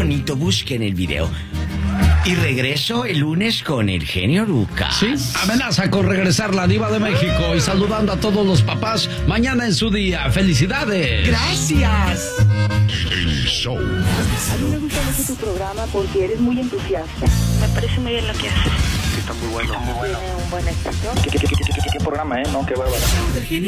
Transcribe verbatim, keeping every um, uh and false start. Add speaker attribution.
Speaker 1: bonito, busquen el video. Y regreso el lunes con el genio Lucas.
Speaker 2: Sí, amenaza con regresar la diva de México y saludando a todos los papás mañana en su día. ¡Felicidades!
Speaker 1: ¡Gracias!
Speaker 3: El show.
Speaker 4: A mí me gusta mucho tu programa porque eres muy entusiasta.
Speaker 5: Me parece muy bien lo que haces.
Speaker 3: Está muy bueno. Está muy bueno.
Speaker 4: Tiene un buen éxito.
Speaker 6: ¿Qué, qué, qué, qué, qué programa, eh? No, qué bárbaro.